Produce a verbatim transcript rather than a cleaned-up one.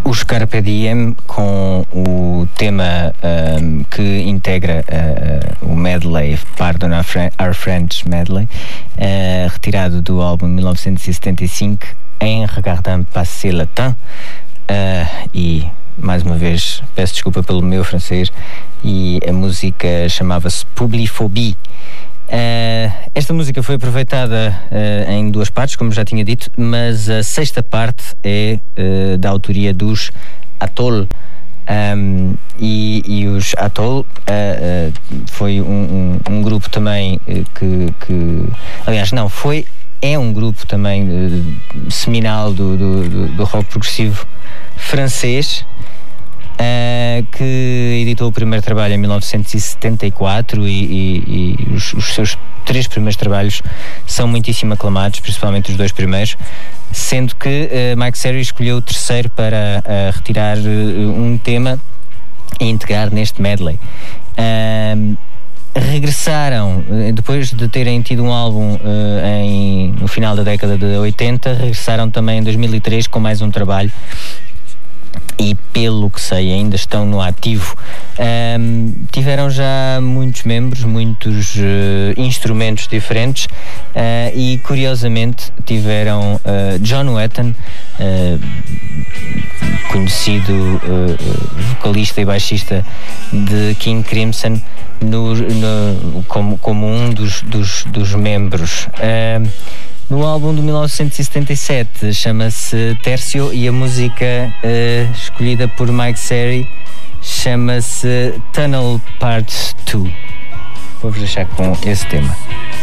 os Carpe Diem com o tema um, que integra uh, o medley Pardon Our, Fre- Our French Medley, uh, retirado do álbum mil novecentos e setenta e cinco, em Regardant Passé le Temps, uh, e mais uma vez peço desculpa pelo meu francês, e a música chamava-se Publiphobie. Uh, esta música foi aproveitada uh, em duas partes, como já tinha dito, mas a sexta parte é uh, da autoria dos Atoll. Um, e, e os Atoll uh, uh, foi um, um, um grupo também uh, que, que, aliás, não, foi, é um grupo também uh, seminal do, do, do, do rock progressivo francês. Uh, que editou o primeiro trabalho em mil novecentos e setenta e quatro e, e, e os, os seus três primeiros trabalhos são muitíssimo aclamados, principalmente os dois primeiros, sendo que uh, Mike Serry escolheu o terceiro para uh, retirar uh, um tema e integrar neste medley. Uh, regressaram, depois de terem tido um álbum uh, em, no final da década de oitenta, regressaram também em dois mil e três com mais um trabalho, e pelo que sei ainda estão no ativo. Um, tiveram já muitos membros, muitos uh, instrumentos diferentes, uh, e curiosamente tiveram uh, John Wetton, uh, conhecido uh, vocalista e baixista de King Crimson, no, no, como, como um dos, dos, dos membros. Uh, No álbum de mil novecentos e setenta e sete chama-se Tercio, e a música uh, escolhida por Mike Serry chama-se Tunnel Part dois. Vou-vos deixar com esse tema.